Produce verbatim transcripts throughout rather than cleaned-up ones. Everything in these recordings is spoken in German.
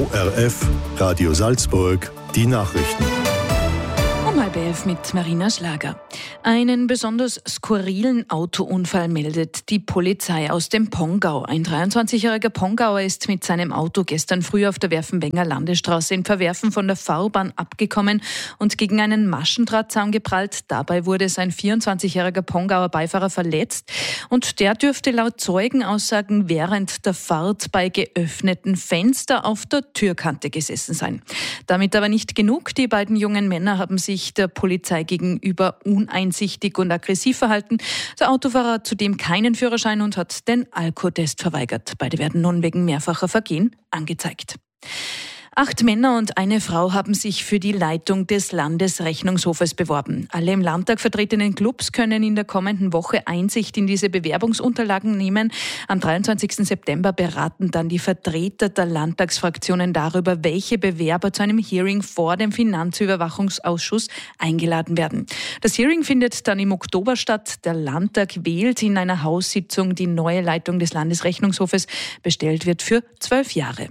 O R F, Radio Salzburg, die Nachrichten. Um halb elf mit Marina Schlager. Einen besonders skurrilen Autounfall meldet die Polizei aus dem Pongau. Ein dreiundzwanzigjähriger Pongauer ist mit seinem Auto gestern früh auf der Werfenbenger Landesstraße in Verwerfen von der Fahrbahn abgekommen und gegen einen Maschendrahtzaun geprallt. Dabei wurde sein vierundzwanzigjähriger Pongauer Beifahrer verletzt und der dürfte laut Zeugenaussagen während der Fahrt bei geöffneten Fenster auf der Türkante gesessen sein. Damit aber nicht genug. Die beiden jungen Männer haben sich der Polizei gegenüber uneinsichtig und aggressiv verhalten. Der Autofahrer hat zudem keinen Führerschein und hat den Alkotest verweigert. Beide werden nun wegen mehrfacher Vergehen angezeigt. Acht Männer und eine Frau haben sich für die Leitung des Landesrechnungshofes beworben. Alle im Landtag vertretenen Clubs können in der kommenden Woche Einsicht in diese Bewerbungsunterlagen nehmen. Am dreiundzwanzigsten September beraten dann die Vertreter der Landtagsfraktionen darüber, welche Bewerber zu einem Hearing vor dem Finanzüberwachungsausschuss eingeladen werden. Das Hearing findet dann im Oktober statt. Der Landtag wählt in einer Haussitzung die neue Leitung des Landesrechnungshofes. Bestellt wird für zwölf Jahre.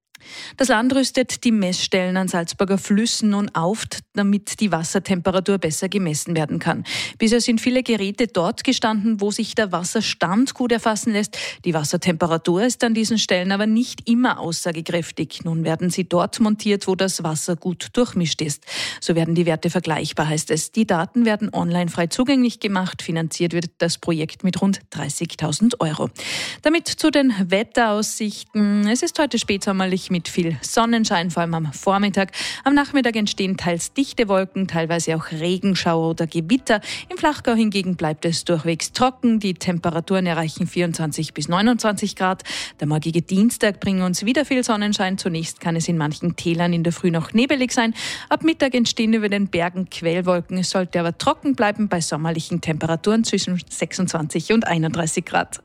Das Land rüstet die Messstellen an Salzburger Flüssen nun auf, damit die Wassertemperatur besser gemessen werden kann. Bisher sind viele Geräte dort gestanden, wo sich der Wasserstand gut erfassen lässt. Die Wassertemperatur ist an diesen Stellen aber nicht immer aussagekräftig. Nun werden sie dort montiert, wo das Wasser gut durchmischt ist. So werden die Werte vergleichbar, heißt es. Die Daten werden online frei zugänglich gemacht. Finanziert wird das Projekt mit rund dreißigtausend Euro. Damit zu den Wetteraussichten. Es ist heute spätsommerlich mit viel Sonnenschein, vor allem am Vormittag. Am Nachmittag entstehen teils dichte Wolken, teilweise auch Regenschauer oder Gewitter. Im Flachgau hingegen bleibt es durchwegs trocken. Die Temperaturen erreichen vierundzwanzig bis neunundzwanzig Grad. Der morgige Dienstag bringt uns wieder viel Sonnenschein. Zunächst kann es in manchen Tälern in der Früh noch nebelig sein. Ab Mittag entstehen über den Bergen Quellwolken. Es sollte aber trocken bleiben bei sommerlichen Temperaturen zwischen sechsundzwanzig und einunddreißig Grad.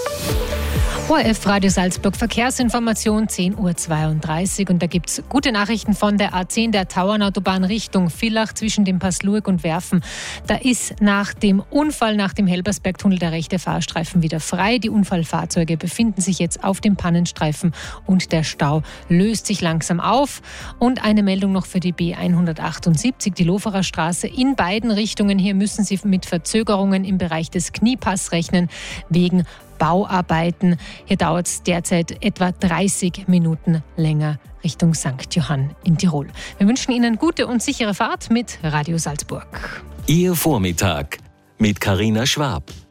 O R F Radio Salzburg Verkehrsinformation zehn Uhr zweiunddreißig und da gibt es gute Nachrichten von der A zehn, der Tauernautobahn Richtung Villach zwischen dem Pass Lueg und Werfen. Da ist nach dem Unfall, nach dem Helbersbergtunnel der rechte Fahrstreifen wieder frei. Die Unfallfahrzeuge befinden sich jetzt auf dem Pannenstreifen und der Stau löst sich langsam auf. Und eine Meldung noch für die B hundertachtundsiebzig, die Loferer Straße in beiden Richtungen. Hier müssen Sie mit Verzögerungen im Bereich des Kniepass rechnen, wegen Bauarbeiten. Hier dauert es derzeit etwa dreißig Minuten länger Richtung Sankt Johann in Tirol. Wir wünschen Ihnen gute und sichere Fahrt mit Radio Salzburg. Ihr Vormittag mit Carina Schwab.